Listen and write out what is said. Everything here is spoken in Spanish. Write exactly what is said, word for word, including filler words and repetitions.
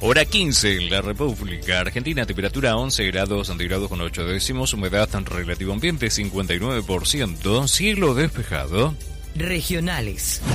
Hora quince en la República Argentina, temperatura once grados centígrados con ocho décimos, humedad relativa ambiente cincuenta y nueve por ciento, cielo despejado. Regionales.